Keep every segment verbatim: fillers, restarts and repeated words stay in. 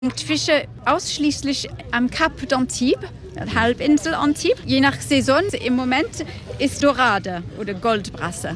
Ich fische ausschließlich am Cap d'Antibes, Halbinsel Antibes. Je nach Saison, im Moment ist Dorade oder Goldbrasse.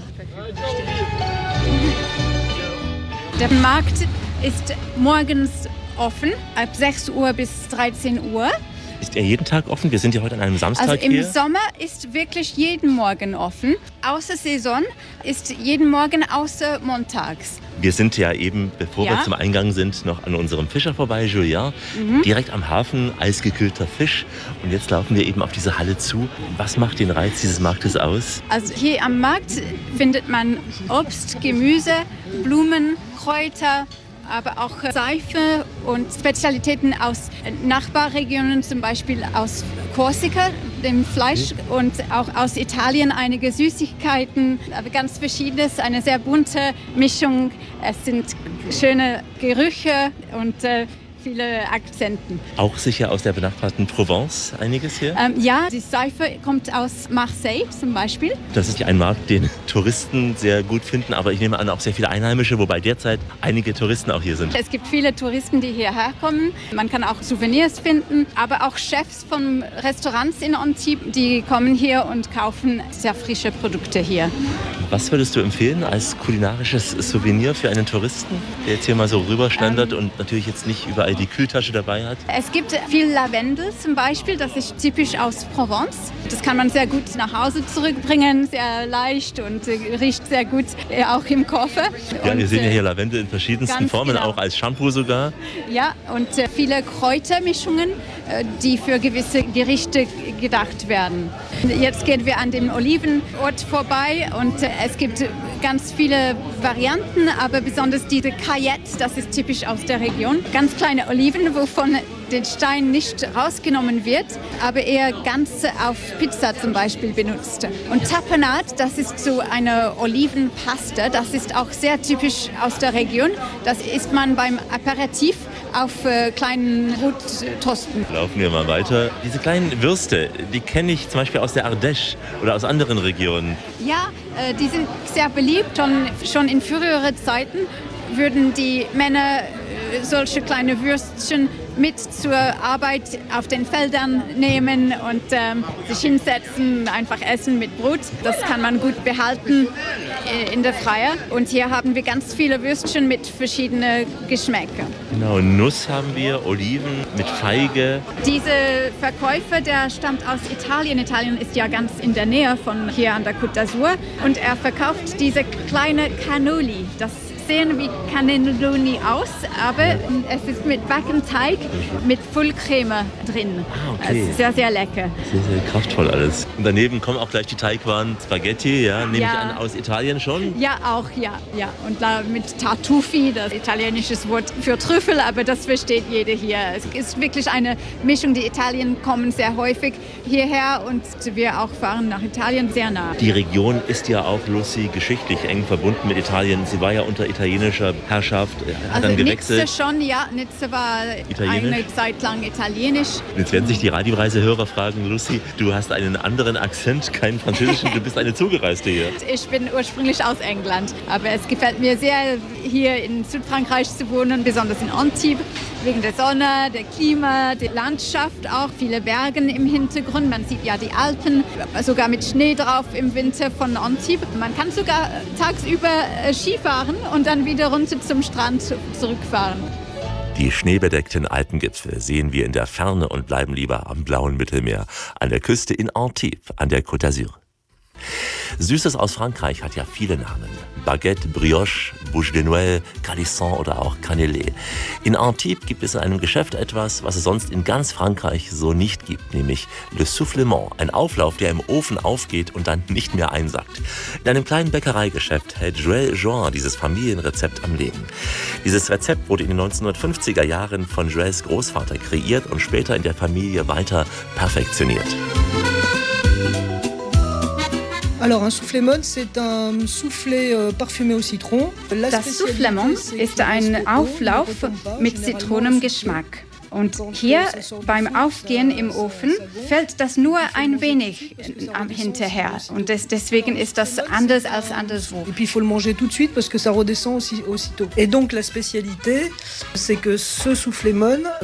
Der Markt ist morgens offen, ab sechs Uhr bis dreizehn Uhr. Ist er jeden Tag offen? Wir sind ja heute an einem Samstag also im hier. Sommer ist wirklich jeden Morgen offen. Außer Saison ist jeden Morgen außer montags. Wir sind ja eben, bevor Ja. wir zum Eingang sind, noch an unserem Fischer vorbei, Julien. Mhm. Direkt am Hafen, eisgekühlter Fisch. Und jetzt laufen wir eben auf diese Halle zu. Was macht den Reiz dieses Marktes aus? Also hier am Markt findet man Obst, Gemüse, Blumen, Kräuter, aber auch Seife und Spezialitäten aus Nachbarregionen, zum Beispiel aus Korsika, dem Fleisch, und auch aus Italien einige Süßigkeiten, aber ganz verschiedenes, eine sehr bunte Mischung. Es sind schöne Gerüche und äh, viele Akzenten. Auch sicher aus der benachbarten Provence einiges hier? Ähm, ja, die Seife kommt aus Marseille zum Beispiel. Das ist ja ein Markt, den Touristen sehr gut finden, aber ich nehme an, auch sehr viele Einheimische, wobei derzeit einige Touristen auch hier sind. Es gibt viele Touristen, die hierher kommen. Man kann auch Souvenirs finden, aber auch Chefs von Restaurants in Antibes, die kommen hier und kaufen sehr frische Produkte hier. Was würdest du empfehlen als kulinarisches Souvenir für einen Touristen, der jetzt hier mal so rüberschlendert ähm, und natürlich jetzt nicht überall die Kühltasche dabei hat? Es gibt viel Lavendel zum Beispiel, das ist typisch aus Provence. Das kann man sehr gut nach Hause zurückbringen, sehr leicht und äh, riecht sehr gut, äh, auch im Koffer. Ja, und, wir sehen ja hier äh, Lavendel in verschiedensten ganz Formen, genau. auch als Shampoo sogar. Ja, und äh, viele Kräutermischungen, äh, die für gewisse Gerichte gedacht werden. Jetzt gehen wir an dem Olivenort vorbei und äh, es gibt ganz viele Varianten, aber besonders diese Caillette, das ist typisch aus der Region. Ganz kleine Oliven, wovon der Stein nicht rausgenommen wird, aber eher ganz auf Pizza zum Beispiel benutzt. Und Tapenade, das ist so eine Olivenpaste, das ist auch sehr typisch aus der Region. Das isst man beim Aperitif auf äh, kleinen Brottoasten. Laufen wir mal weiter. Diese kleinen Würste, die kenne ich zum Beispiel aus der Ardèche oder aus anderen Regionen. Ja, äh, die sind sehr beliebt und schon in früheren Zeiten würden die Männer äh, solche kleine Würstchen mit zur Arbeit auf den Feldern nehmen und ähm, sich hinsetzen, einfach essen mit Brot. Das kann man gut behalten äh, in der Freie. Und hier haben wir ganz viele Würstchen mit verschiedenen Geschmäckern. Genau, Nuss haben wir, Oliven mit Feige. Dieser Verkäufer, der stammt aus Italien. Italien ist ja ganz in der Nähe von hier an der Côte d'Azur. Und er verkauft diese kleine Cannoli. Das sehen wie Cannelloni aus, aber es ist mit Backenteig mit Vollcreme drin. Ah, okay. Es ist sehr, sehr lecker. Sehr, sehr kraftvoll alles. Und daneben kommen auch gleich die Teigwaren Spaghetti, ja, nehme Ja. ich an, aus Italien schon. Ja, auch, ja, ja. Und da mit Tartufi, das italienische Wort für Trüffel, aber das versteht jeder hier. Es ist wirklich eine Mischung. Die Italien kommen sehr häufig hierher und wir auch fahren nach Italien sehr nah. Die Region ist ja auch, Lucy, geschichtlich eng verbunden mit Italien. Sie war ja unter italienischer Herrschaft, hat Also dann gewechselt. Nizza schon, ja. Nizza war Italienisch? eine Zeit lang italienisch. Jetzt werden sich die Radioreisehörer fragen, Lucy, du hast einen anderen Akzent, keinen französischen, du bist eine Zugereiste hier. Ich bin ursprünglich aus England, aber es gefällt mir sehr, hier in Südfrankreich zu wohnen, besonders in Antibes, wegen der Sonne, der Klima, der Landschaft auch, viele Berge im Hintergrund. Man sieht ja die Alpen, sogar mit Schnee drauf im Winter von Antibes. Man kann sogar tagsüber Skifahren und dann wieder runter zum Strand zurückfahren. Die schneebedeckten Alpengipfel sehen wir in der Ferne und bleiben lieber am blauen Mittelmeer, an der Küste in Antibes, an der Côte d'Azur. Süßes aus Frankreich hat ja viele Namen. Baguette, Brioche, Bouche de Noël, Calisson oder auch Cannelé. In Antibes gibt es in einem Geschäft etwas, was es sonst in ganz Frankreich so nicht gibt, nämlich Le Soufflement, ein Auflauf, der im Ofen aufgeht und dann nicht mehr einsackt. In einem kleinen Bäckereigeschäft hält Joël Jean dieses Familienrezept am Leben. Dieses Rezept wurde in den neunzehnhundertfünfziger Jahren von Joëls Großvater kreiert und später in der Familie weiter perfektioniert. Alors un soufflé-mode, c'est un soufflé euh, parfumé au citron. Das Soufflement ist ein Auflauf mit Zitronengeschmack. Und hier beim Aufgehen im Ofen fällt das nur ein wenig hinterher. Und des, deswegen ist das anders als anderswo. Et puis il faut le manger tout de suite parce que ça redescend aussi aussitôt. Et donc la spécialité, c'est que ce soufflé-mon